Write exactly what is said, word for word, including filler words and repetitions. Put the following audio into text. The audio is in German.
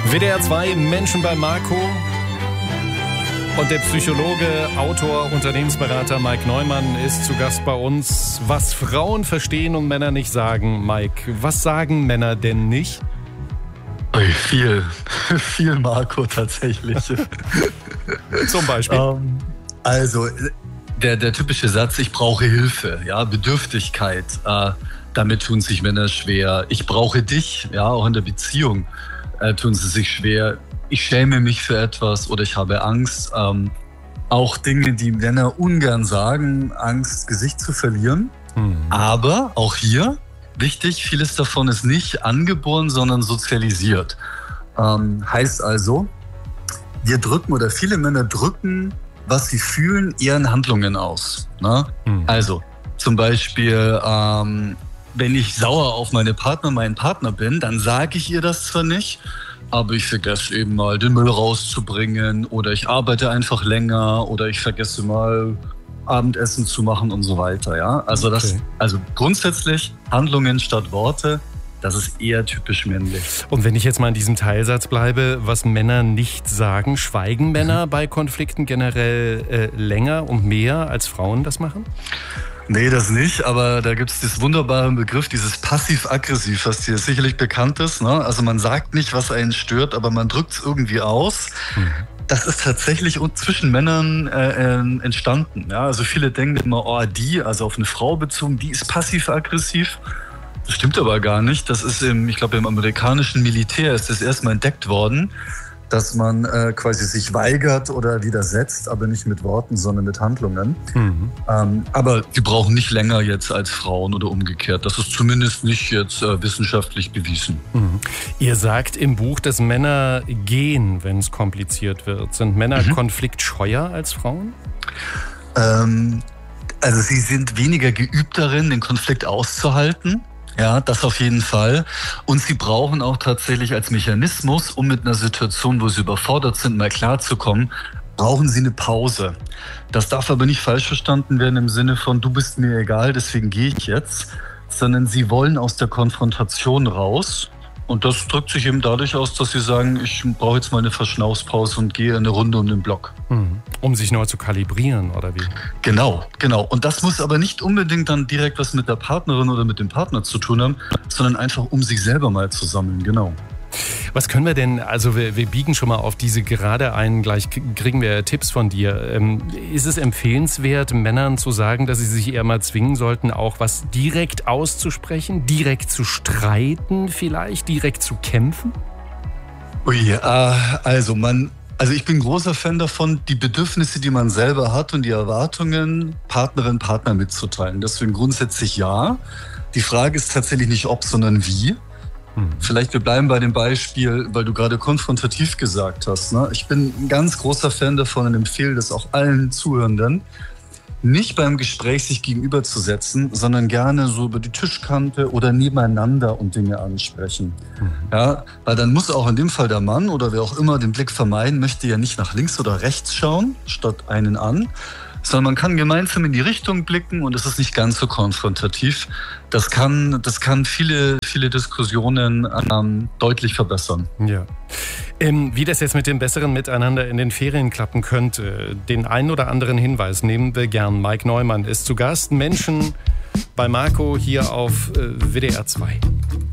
W D R zwei Menschen bei Marco und der Psychologe, Autor, Unternehmensberater Mike Neumann ist zu Gast bei uns. Was Frauen verstehen und Männer nicht sagen, Mike. Was sagen Männer denn nicht? Ui, viel, viel Marco tatsächlich. Zum Beispiel? Ähm, also der, der typische Satz, ich brauche Hilfe, ja, Bedürftigkeit, äh, damit tun sich Männer schwer. Ich brauche dich, ja, auch in der Beziehung äh, tun sie sich schwer. Ich schäme mich für etwas oder ich habe Angst. Ähm, auch Dinge, die Männer ungern sagen, Angst, Gesicht zu verlieren. Mhm. Aber auch hier, wichtig, vieles davon ist nicht angeboren, sondern sozialisiert. Ähm, heißt also, wir drücken oder viele Männer drücken, was sie fühlen, eher in Handlungen aus. Ne? Mhm. Also zum Beispiel, ähm, wenn ich sauer auf meine Partner, meinen Partner bin, dann sage ich ihr das zwar nicht, aber ich vergesse eben mal, den Müll rauszubringen oder ich arbeite einfach länger oder ich vergesse mal, Abendessen zu machen und so weiter. Ja? Also, okay. das, also grundsätzlich Handlungen statt Worte, das ist eher typisch männlich. Und wenn ich jetzt mal in diesem Teilsatz bleibe, was Männer nicht sagen, schweigen Männer mhm. bei Konflikten generell äh, länger und mehr als Frauen das machen? Nee, das nicht, aber da gibt es das wunderbare Begriff, dieses passiv-aggressiv, was dir sicherlich bekannt ist. Ne? Also man sagt nicht, was einen stört, aber man drückt es irgendwie aus. Mhm. Das ist tatsächlich zwischen Männern äh, entstanden. Ja? Also viele denken immer, oh, die, also auf eine Frau bezogen, die ist passiv-aggressiv. Das stimmt aber gar nicht. Das ist im, ich glaube, im amerikanischen Militär ist das erstmal entdeckt worden, dass man äh, quasi sich weigert oder widersetzt, aber nicht mit Worten, sondern mit Handlungen. Mhm. Ähm, aber die brauchen nicht länger jetzt als Frauen oder umgekehrt. Das ist zumindest nicht jetzt äh, wissenschaftlich bewiesen. Mhm. Ihr sagt im Buch, dass Männer gehen, wenn es kompliziert wird. Sind Männer mhm. konfliktscheuer als Frauen? Ähm, also sie sind weniger geübt darin, den Konflikt auszuhalten. Ja, das auf jeden Fall. Und sie brauchen auch tatsächlich als Mechanismus, um mit einer Situation, wo sie überfordert sind, mal klarzukommen, brauchen sie eine Pause. Das darf aber nicht falsch verstanden werden im Sinne von, du bist mir egal, deswegen gehe ich jetzt, sondern sie wollen aus der Konfrontation raus. Und das drückt sich eben dadurch aus, dass sie sagen, ich brauche jetzt mal eine Verschnaufspause und gehe eine Runde um den Block. Um sich neu zu kalibrieren, oder wie? Genau, genau. Und das muss aber nicht unbedingt dann direkt was mit der Partnerin oder mit dem Partner zu tun haben, sondern einfach um sich selber mal zu sammeln, genau. Was können wir denn, also wir, wir biegen schon mal auf diese Gerade ein, gleich kriegen wir Tipps von dir. Ähm, ist es empfehlenswert, Männern zu sagen, dass sie sich eher mal zwingen sollten, auch was direkt auszusprechen, direkt zu streiten vielleicht, direkt zu kämpfen? Ui, äh, also man, also ich bin großer Fan davon, die Bedürfnisse, die man selber hat und die Erwartungen Partnerin, Partner mitzuteilen. Deswegen grundsätzlich ja. Die Frage ist tatsächlich nicht ob, sondern wie. Vielleicht wir bleiben bei dem Beispiel, weil du gerade konfrontativ gesagt hast. Ne? Ich bin ein ganz großer Fan davon und empfehle das auch allen Zuhörenden, nicht beim Gespräch sich gegenüberzusetzen, sondern gerne so über die Tischkante oder nebeneinander und Dinge ansprechen. Mhm. Ja, weil dann muss auch in dem Fall der Mann oder wer auch immer den Blick vermeiden möchte, ja nicht nach links oder rechts schauen, statt einen an, sondern man kann gemeinsam in die Richtung blicken und es ist nicht ganz so konfrontativ. Das kann, das kann viele, viele Diskussionen ähm, deutlich verbessern. Ja. Ähm, wie das jetzt mit dem besseren Miteinander in den Ferien klappen könnte, den einen oder anderen Hinweis nehmen wir gern. Mike Neumann ist zu Gast. Menschen bei Marco hier auf äh, W D R zwei.